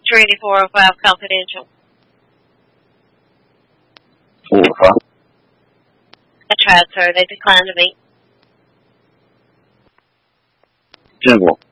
Trinity 405 confidential. 405. I tried, sir. They declined to meet. 见过。